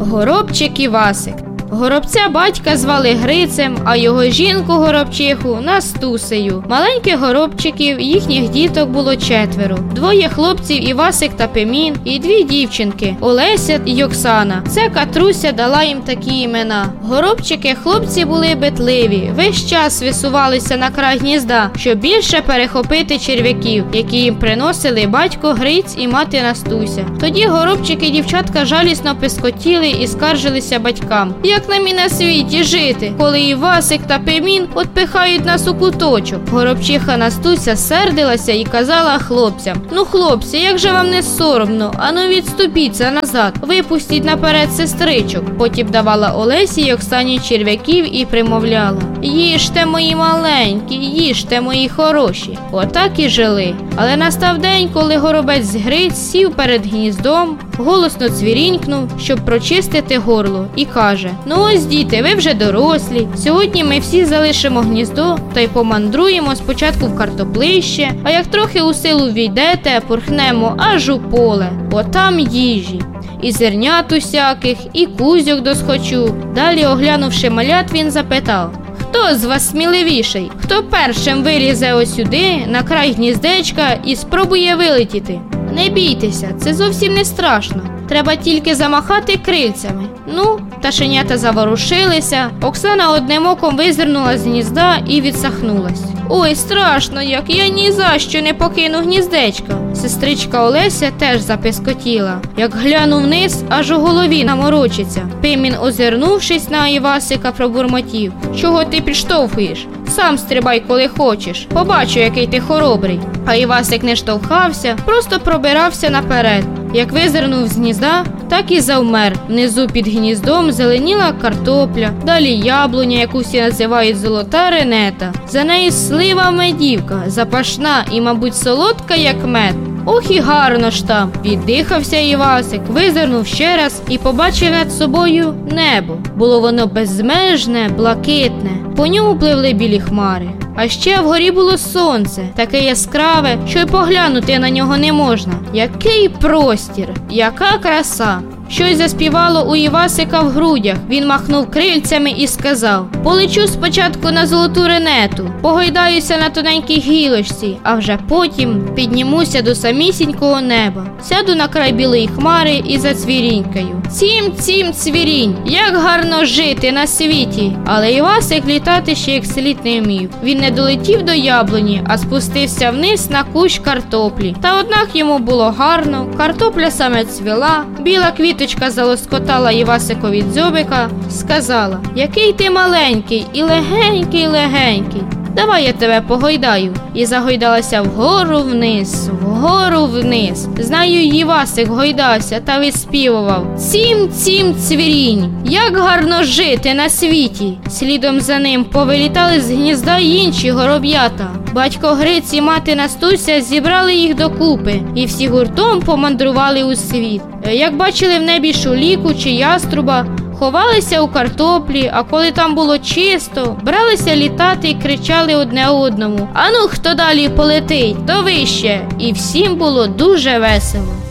Горобчик і Васик. Горобця батька звали Грицем, а його жінку-горобчиху Настусею. Маленьких горобчиків, їхніх діток було 4. 2 хлопців Івасик та Пимін і 2 дівчинки Олеся і Оксана. Це Катруся дала їм такі імена. Горобчики-хлопці були битливі, весь час висувалися на край гнізда, щоб більше перехопити черв'яків, які їм приносили батько Гриць і мати Настуся. Тоді горобчики-дівчатка жалісно пискотіли і скаржилися батькам. Як нам і на світі жити, коли Івасик та Пимін отпихають нас у куточок? Горобчиха Настуся сердилася і казала хлопцям: «Ну, хлопці, як же вам не соромно? Ану відступіться назад, випустіть наперед сестричок». Потім давала Олесі й Оксані черв'яків і примовляла: «Їжте, мої маленькі, їжте, мої хороші». Отак і жили. Але настав день, коли горобець Гриць сів перед гніздом, голосно цвірінькнув, щоб прочистити горло, і каже: «Ну ось, діти, ви вже дорослі. Сьогодні ми всі залишимо гніздо та й помандруємо спочатку в картоплище, а як трохи у силу війдете, порхнемо аж у поле. Отам їжі. І зернят усяких, і кузьок досхочу». Далі, оглянувши малят, він запитав: «Хто з вас сміливіший? Хто першим вилізе ось сюди, на край гніздечка, і спробує вилетіти? Не бійтеся, це зовсім не страшно. Треба тільки замахати крильцями». Ну, пташенята заворушилися. Оксана одним оком визирнула з гнізда і відсахнулась. «Ой, страшно як, я ні за що не покину гніздечка». Сестричка Олеся теж запискотіла. Як гляну вниз, аж у голові наморочиться. Пимін, озирнувшись на Івасика, пробурмотів: «Чого ти підштовхуєш? Сам стрибай, коли хочеш. Побачу, який ти хоробрий». А Івасик не штовхався, просто пробирався наперед. Як визирнув з гнізда, так і завмер. Внизу під гніздом зеленіла картопля, далі яблуня, яку всі називають золота ренета. За нею слива медівка, запашна і, мабуть, солодка, як мед. Ох і гарно ж там! Віддихався Івасик, визирнув ще раз і побачив над собою небо. Було воно безмежне, блакитне. По ньому пливли білі хмари. А ще вгорі було сонце, таке яскраве, що й поглянути на нього не можна. Який простір, яка краса! Щось заспівало у Івасика в грудях. Він махнув крильцями і сказав: «Полечу спочатку на золоту ренету, погойдаюся на тоненькій гілочці, а вже потім піднімуся до самісінького неба. Сяду на край білої хмари і зацвірінькаю. Цім, цвірінь, як гарно жити на світі!» Але Івасик літати ще як слід не вмів. Він не долетів до яблуні, а спустився вниз на кущ картоплі. Та однак йому було гарно, картопля саме цвіла, біла квіточка залоскотала Івасикові дзьобика, сказала: «Який ти маленький і легенький, давай я тебе погойдаю». І загойдалася вгору вниз. Знаю, Івасик гойдався та виспівував: «Цім, цвірінь, як гарно жити на світі». Слідом за ним повилітали з гнізда й інші гороб'ята. Батько Гриць і мати Настуся зібрали їх докупи і всі гуртом помандрували у світ. Як бачили в небі шуліку чи яструба, ховалися у картоплі, а коли там було чисто, бралися літати і кричали одне одному: «Ану, хто далі полетить, то вище!» І всім було дуже весело.